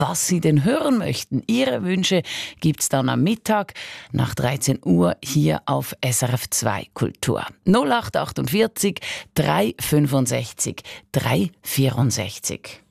was Sie denn hören möchten. Ihre Wünsche gibt's dann am Mittag nach 13 Uhr hier auf SRF 2 Kultur. 0848 365 364.